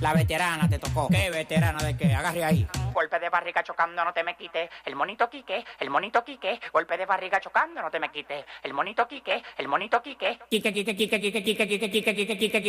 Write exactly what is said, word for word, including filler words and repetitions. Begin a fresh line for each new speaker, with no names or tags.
La veterana te tocó. ¿Qué veterana de qué? Agarre ahí.
Golpe de barriga chocando, no te me quites. El monito Quique, el monito Quique. Golpe de barriga chocando, no te me quites. El monito Quique, el monito Quique.
Quique, Quique, Quique, Quique, Quique, Quique, Quique, Quique, Quique.